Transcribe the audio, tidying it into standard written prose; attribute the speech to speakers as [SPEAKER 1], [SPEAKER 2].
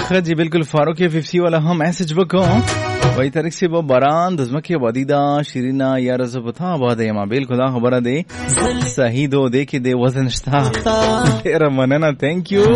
[SPEAKER 1] خدي بالکل فاروق 50 والا هم میسج وکړو وای طریق سی به باران د زمکه ودیدا شیرینا یا رزبتا آباد یما بالکل دا خبره دی صحیح دو دی کې دی وزن شتا ډیر مننه ثانک یو